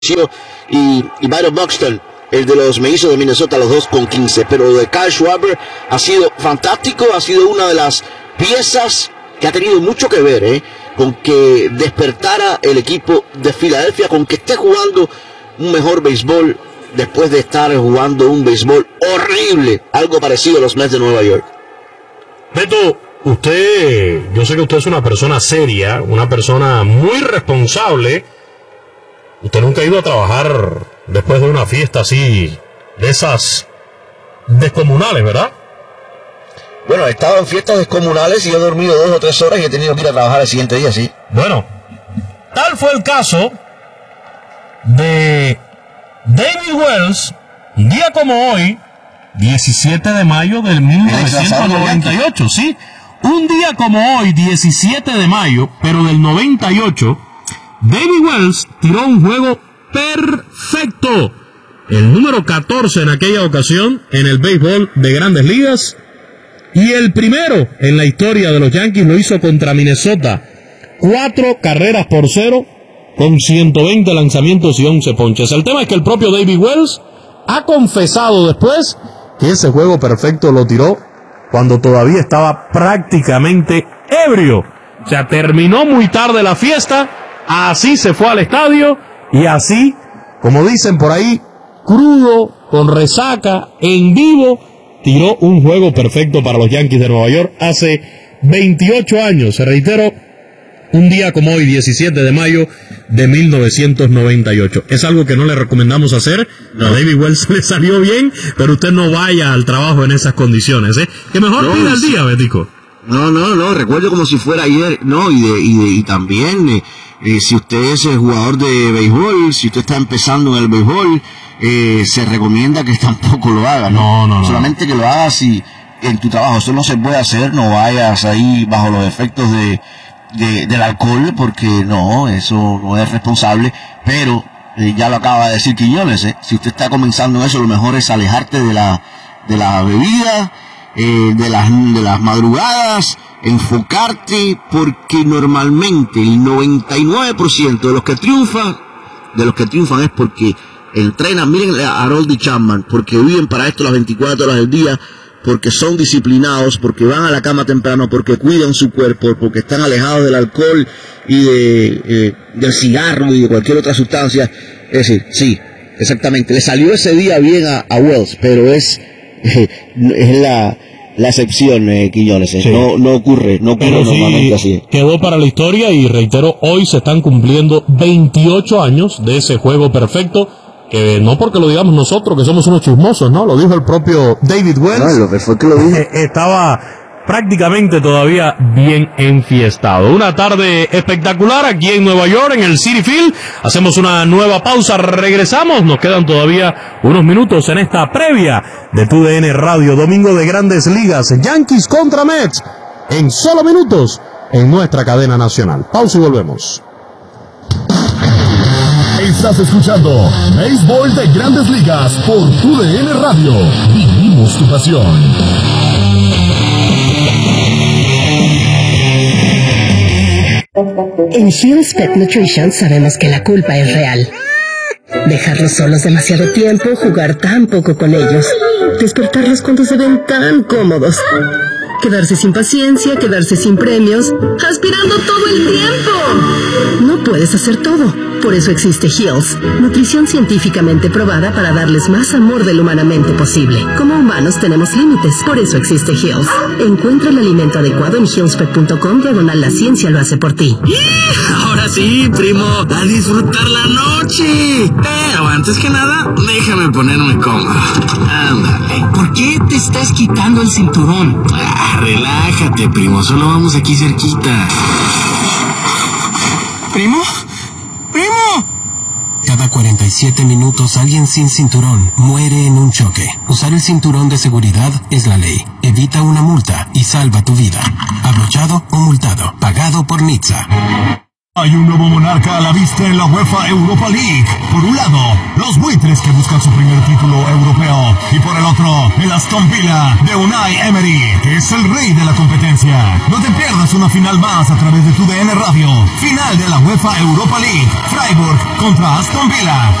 y Byron Buxton, el de los Mellizos de Minnesota, los dos con 15. Pero lo de Kyle Schwarber ha sido fantástico, ha sido una de las piezas que ha tenido mucho que ver con que despertara el equipo de Filadelfia, con que esté jugando un mejor béisbol después de estar jugando un béisbol horrible, algo parecido a los Mets de Nueva York. Beto, yo sé que usted es una persona seria, una persona muy responsable. Usted nunca ha ido a trabajar después de una fiesta así, de esas descomunales, ¿verdad? Bueno, he estado en fiestas descomunales y he dormido 2 o 3 horas y he tenido que ir a trabajar el siguiente día, sí. Bueno, tal fue el caso de David Wells, un día como hoy, 17 de mayo del 1998, ¿sí? Un día como hoy, 17 de mayo, pero del 98, David Wells tiró un juego perfecto, el número 14 en aquella ocasión en el béisbol de Grandes Ligas, y el primero en la historia de los Yankees lo hizo contra Minnesota, 4-0, con 120 lanzamientos y 11 ponches. El tema es que el propio David Wells ha confesado después que ese juego perfecto lo tiró cuando todavía estaba prácticamente ebrio. O sea, terminó muy tarde la fiesta, así se fue al estadio y así, como dicen por ahí, crudo, con resaca, en vivo, tiró un juego perfecto para los Yankees de Nueva York hace 28 años. Se reitero, un día como hoy, 17 de mayo de 1998. Es algo que no le recomendamos hacer. No. A David Wells le salió bien, pero usted no vaya al trabajo en esas condiciones, Que mejor pida el día, Betico. No, recuerdo como si fuera ayer, y también, si usted es jugador de béisbol, si usted está empezando en el béisbol, se recomienda que tampoco lo haga, ¿no? Solamente que lo hagas si en tu trabajo eso no se puede hacer, no vayas ahí bajo los efectos del alcohol, porque no, eso no es responsable, pero ya lo acaba de decir Quiñones, si usted está comenzando en eso, lo mejor es alejarte de la bebida, de las madrugadas, enfocarte, porque normalmente el 99% de los que triunfan es porque entrenan. Miren a Harold y Chapman, porque viven para esto las 24 horas del día, porque son disciplinados, porque van a la cama temprano, porque cuidan su cuerpo, porque están alejados del alcohol y del cigarro y de cualquier otra sustancia. Es decir, sí, exactamente, le salió ese día bien a Wells, pero es la excepción, Quiñones. Sí. No ocurre normalmente así. Quedó para la historia y reitero, hoy se están cumpliendo 28 años de ese juego perfecto. Que no porque lo digamos nosotros, que somos unos chismosos, ¿no? Lo dijo el propio David Wells. No, lo que fue que lo dijo. Estaba prácticamente todavía bien enfiestado. Una tarde espectacular aquí en Nueva York, en el Citi Field. Hacemos una nueva pausa, regresamos. Nos quedan todavía unos minutos en esta previa de TUDN Radio. Domingo de Grandes Ligas, Yankees contra Mets. En solo minutos, en nuestra cadena nacional. Pausa y volvemos. Estás escuchando Béisbol de Grandes Ligas por TUDN Radio. Vivimos tu pasión. En Hill's Pet Nutrition sabemos que la culpa es real. Dejarlos solos demasiado tiempo, jugar tan poco con ellos, despertarlos cuando se ven tan cómodos, quedarse sin paciencia, quedarse sin premios, aspirando todo el tiempo. No puedes hacer todo. Por eso existe Hill's, nutrición científicamente probada para darles más amor de lo humanamente posible. Como humanos tenemos límites, por eso existe Hill's. Encuentra el alimento adecuado en hillspet.com/la ciencia lo hace por ti. Ahora sí, primo, a disfrutar la noche. Pero antes que nada, déjame ponerme cómodo. Ándale. ¿Por qué te estás quitando el cinturón? Relájate, primo, solo vamos aquí cerquita. ¿Primo? Cada 47 minutos alguien sin cinturón muere en un choque. Usar el cinturón de seguridad es la ley. Evita una multa y salva tu vida. Abrochado o multado. Pagado por NHTSA. Hay un nuevo monarca a la vista en la UEFA Europa League. Por un lado, los buitres que buscan su primer título europeo. Y por el otro, el Aston Villa de Unai Emery, que es el rey de la competencia. No te pierdas una final más a través de tu DN Radio. Final de la UEFA Europa League. Freiburg contra Aston Villa.